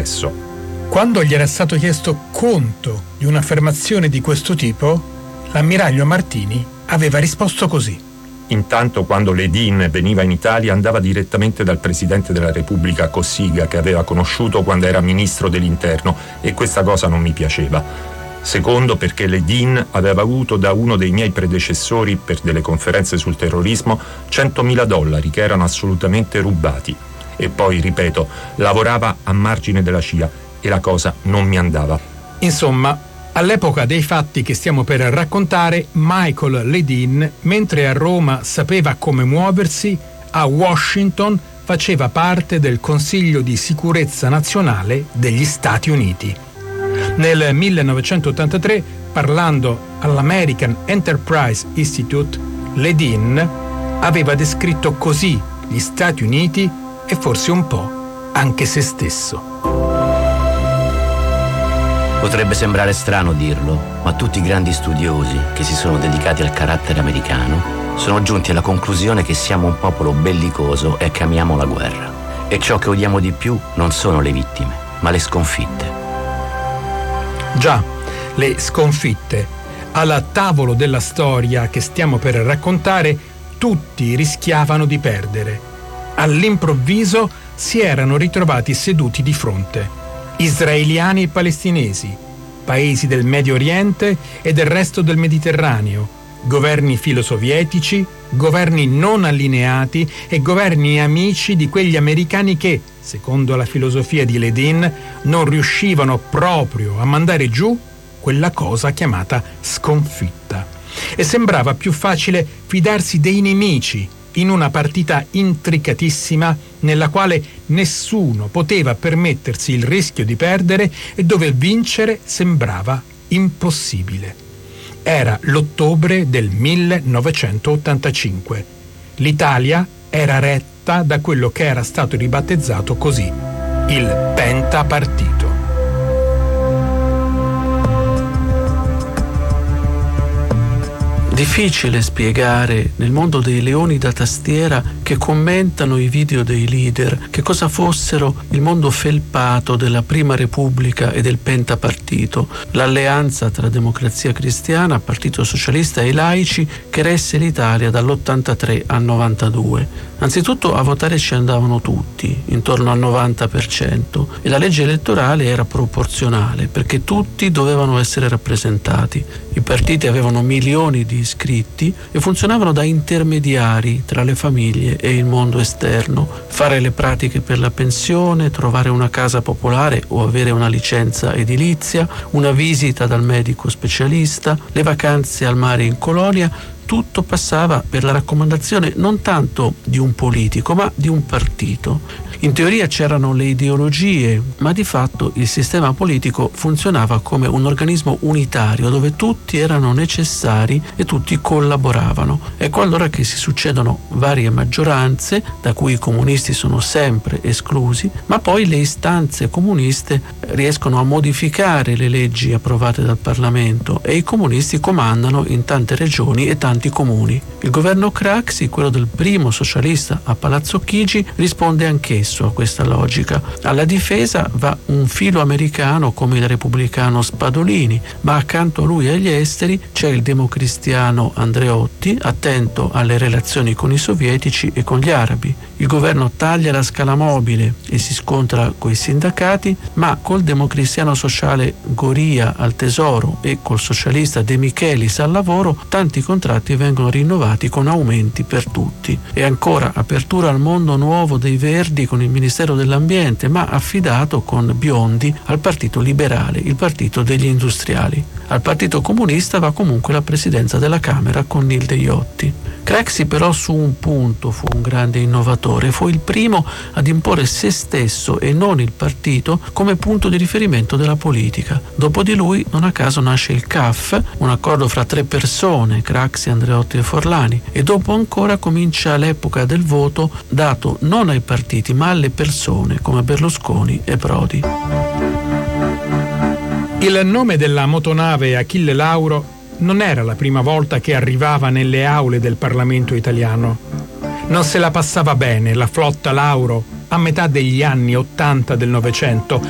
espresso. Quando gli era stato chiesto conto di un'affermazione di questo tipo, l'ammiraglio Martini aveva risposto così. Intanto, quando Ledin veniva in Italia, andava direttamente dal Presidente della Repubblica Cossiga, che aveva conosciuto quando era ministro dell'Interno, e questa cosa non mi piaceva. Secondo, perché Ledin aveva avuto da uno dei miei predecessori per delle conferenze sul terrorismo $100.000 che erano assolutamente rubati. E poi, ripeto, lavorava a margine della CIA e la cosa non mi andava. Insomma, all'epoca dei fatti che stiamo per raccontare, Michael Ledin, mentre a Roma sapeva come muoversi, a Washington faceva parte del Consiglio di Sicurezza Nazionale degli Stati Uniti. Nel 1983, parlando all'American Enterprise Institute, Ledin aveva descritto così gli Stati Uniti e forse un po' anche se stesso. Potrebbe sembrare strano dirlo, ma tutti i grandi studiosi che si sono dedicati al carattere americano sono giunti alla conclusione che siamo un popolo bellicoso e che amiamo la guerra. E ciò che odiamo di più non sono le vittime, ma le sconfitte. Già, le sconfitte. Al tavolo della storia che stiamo per raccontare, tutti rischiavano di perdere. All'improvviso si erano ritrovati seduti di fronte. Israeliani e palestinesi, paesi del Medio Oriente e del resto del Mediterraneo, governi filosovietici, governi non allineati e governi amici di quegli americani che, secondo la filosofia di Ledin, non riuscivano proprio a mandare giù quella cosa chiamata sconfitta. E sembrava più facile fidarsi dei nemici in una partita intricatissima nella quale nessuno poteva permettersi il rischio di perdere e dove vincere sembrava impossibile. Era l'ottobre del 1985. L'Italia era retta da quello che era stato ribattezzato così, il pentapartito. Difficile spiegare nel mondo dei leoni da tastiera che commentano i video dei leader che cosa fossero il mondo felpato della Prima Repubblica e del pentapartito, l'alleanza tra Democrazia Cristiana, Partito Socialista e laici che resse l'Italia dall'83 al 92. Anzitutto a votare ci andavano tutti, intorno al 90%, e la legge elettorale era proporzionale perché tutti dovevano essere rappresentati. I partiti avevano milioni di iscritti e funzionavano da intermediari tra le famiglie e il mondo esterno. Fare le pratiche per la pensione, trovare una casa popolare o avere una licenza edilizia, una visita dal medico specialista, le vacanze al mare in colonia, tutto passava per la raccomandazione non tanto di un politico ma di un partito. In teoria c'erano le ideologie, ma di fatto il sistema politico funzionava come un organismo unitario dove tutti erano necessari e tutti collaboravano. Ecco allora che si succedono varie maggioranze, da cui i comunisti sono sempre esclusi, ma poi le istanze comuniste riescono a modificare le leggi approvate dal Parlamento e i comunisti comandano in tante regioni e tanti comuni. Il governo Craxi, quello del primo socialista a Palazzo Chigi, risponde anch'esso a questa logica. Alla difesa va un filo americano come il repubblicano Spadolini, ma accanto a lui agli esteri c'è il democristiano Andreotti, attento alle relazioni con i sovietici e con gli arabi. Il governo taglia la scala mobile e si scontra coi sindacati, ma col democristiano sociale Goria al tesoro e col socialista De Michelis al lavoro tanti contratti vengono rinnovati con aumenti per tutti. E ancora apertura al mondo nuovo dei Verdi con il Ministero dell'Ambiente, ma affidato con Biondi al Partito Liberale, il partito degli industriali. Al Partito Comunista va comunque la presidenza della Camera con Nilde Iotti. Craxi però su un punto fu un grande innovatore, fu il primo ad imporre se stesso e non il partito come punto di riferimento della politica. Dopo di lui, non a caso, nasce il CAF, un accordo fra tre persone, Craxi, Andreotti e Forlani, e dopo ancora comincia l'epoca del voto dato non ai partiti ma alle persone come Berlusconi e Prodi. Il nome della motonave Achille Lauro non era la prima volta che arrivava nelle aule del Parlamento italiano. Non se la passava bene la flotta Lauro a metà degli anni '80 del Novecento,